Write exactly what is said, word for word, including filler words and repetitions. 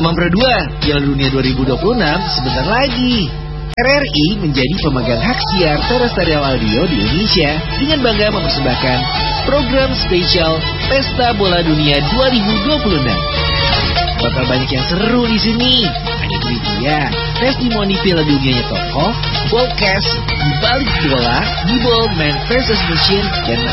Teman Pro dua, Piala Dunia dua ribu dua puluh enam sebentar lagi. R R I menjadi pemegang hak siar terrestrial audio di Indonesia dengan bangga mempersembahkan program spesial Pesta Bola Dunia dua ribu dua puluh enam. Bakal banyak yang seru di sini. Ada trivia, testimoni Piala Dunianya tokoh, podcast, di balik bola, di ball man versus machine, dan